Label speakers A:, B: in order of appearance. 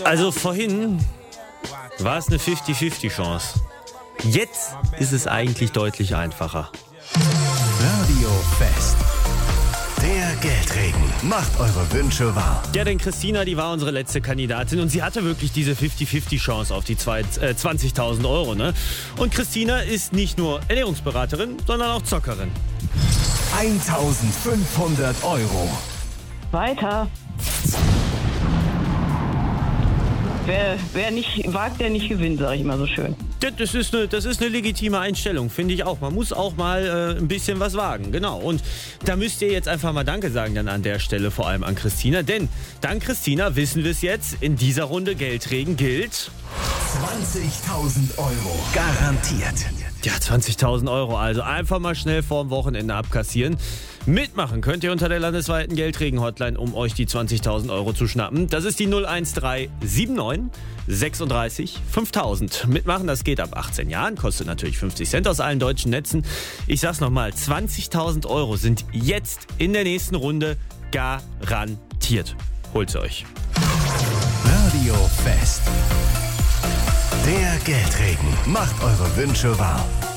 A: Also vorhin war es eine 50-50 Chance. Jetzt ist es eigentlich deutlich einfacher.
B: Radio Fest. Der Geldregen macht eure Wünsche wahr.
A: Ja, denn Christina, die war unsere letzte Kandidatin und sie hatte wirklich diese 50-50 Chance auf die 20.000 Euro, ne? Und Christina ist nicht nur Ernährungsberaterin, sondern auch Zockerin.
B: 1.500 Euro.
C: Weiter. Wer nicht wagt, der nicht gewinnt, sage ich immer so schön.
A: Das ist eine legitime Einstellung, finde ich auch. Man muss auch mal ein bisschen was wagen, genau. Und da müsst ihr jetzt einfach mal Danke sagen dann an der Stelle, vor allem an Christina. Denn dank Christina wissen wir es jetzt, in dieser Runde Geldregen gilt
B: 20.000 Euro. Garantiert.
A: Ja, 20.000 Euro, also einfach mal schnell vorm Wochenende abkassieren. Mitmachen könnt ihr unter der landesweiten Geldregen-Hotline, um euch die 20.000 Euro zu schnappen. Das ist die 01379 36 5000. Mitmachen, das geht ab 18 Jahren, kostet natürlich 50 Cent aus allen deutschen Netzen. Ich sag's nochmal, 20.000 Euro sind jetzt in der nächsten Runde garantiert. Holt's euch.
B: Radio Fest. Der Geldregen macht eure Wünsche wahr.